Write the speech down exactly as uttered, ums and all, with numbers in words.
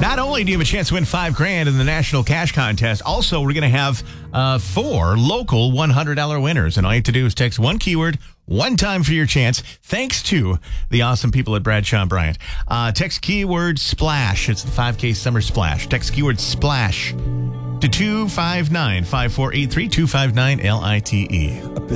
Not only do you have a chance to win five grand in the National Cash Contest, also we're going to have uh, four local one hundred dollars winners. And all you have to do is text one keyword, one time for your chance, thanks to the awesome people at Bradshaw and Bryant. Uh, text keyword SPLASH. It's the five K Summer Splash. Text keyword SPLASH to two five nine, five four eight three, two five nine L I T E.